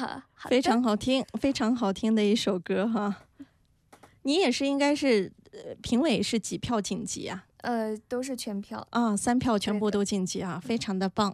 非常好听，非常好听的一首歌哈。你也是应该是评委是几票晋级啊？ 都是全票啊，3票全部都晋级啊，非常的棒。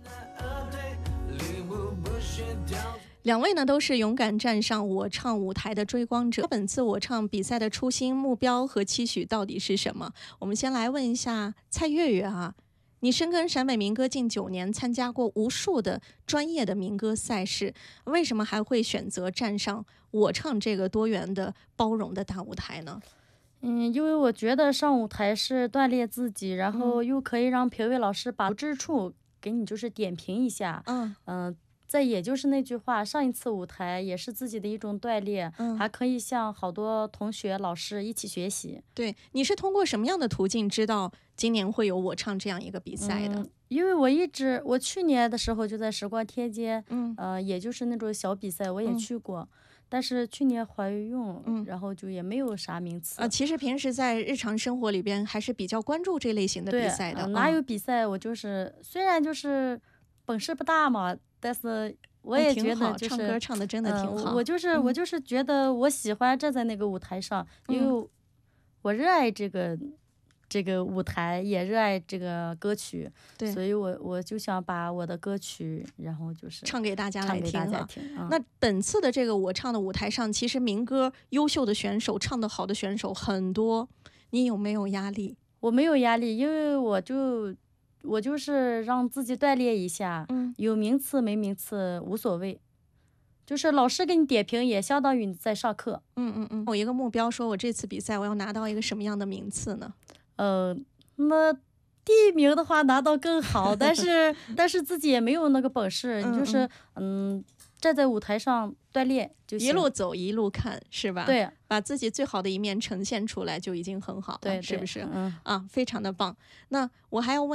两位呢都是勇敢站上我唱舞台的追光者。本次我唱比赛的初心、目标和期许到底是什么？我们先来问一下蔡月月啊，你深耕陕北民歌近9年，参加过无数的专业的民歌赛事，为什么还会选择站上我唱这个多元的、包容的大舞台呢？ 因为我觉得上舞台是锻炼自己，然后又可以让评委老师把之处给你就是点评一下。再也就是那句话，上一次舞台也是自己的一种锻炼，还可以向好多同学老师一起学习。 对，你是通过什么样的途径知道今年会有我唱这样一个比赛的？ 因为我去年的时候就在时光天街，也就是那种小比赛我也去过，但是去年怀孕，然后就也没有啥名次。 其实平时在日常生活里边还是比较关注这类型的比赛的。 哪有比赛我就是虽然就是本事不大嘛，但是我也觉得就是唱歌唱的真的挺好。 我就是觉得我喜欢站在那个舞台上，因为我热爱这个舞台，也热爱这个歌曲，所以我就想把我的歌曲然后就是唱给大家来听。 那本次的这个我唱的舞台上，其实民歌优秀的选手、唱得好的选手很多，你有没有压力？ 我没有压力，因为我就是让自己锻炼一下，有名次没名次无所谓，就是老师给你点评也相当于你在上课。 我一个目标，说我这次比赛我要拿到一个什么样的名次呢？ 那第1名的话拿到更好，但是自己也没有那个本事，你就是站在舞台上锻炼就行， 一路走一路看，是吧？ 对， 把自己最好的一面呈现出来就已经很好了，是不是？非常的棒。那我还要问